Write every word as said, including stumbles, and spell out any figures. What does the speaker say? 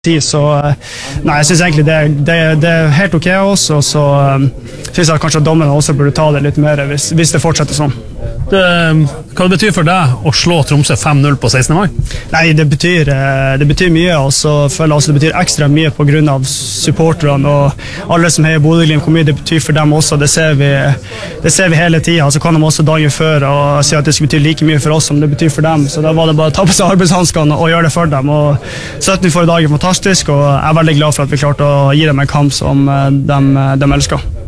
Så nei, jeg synes egentlig det, det, det er helt ok av oss, og så um, synes jeg kanskje at dommerne også burde ta det litt mer hvis, hvis det fortsetter sånn. Det, hva det betyr for deg å slå Tromsø fem null på sekstende mai? Nei, det betyr, det betyr mye, og så føler jeg også det betyr ekstra mye på grunn av supporterne og alle som heier Bodø-Glimt, hvor mye det betyr for dem også. Det ser vi, det ser vi hele tiden, så kan de også dagen før og si at det skal bety like mye for oss som det betyr for dem, så da var det bare å ta på seg arbeidshandskene og gjøre det for dem. Og sytten for dagen fantastisk, og jeg er veldig glad for at vi klarte å gi dem en kamp som de, de elsker.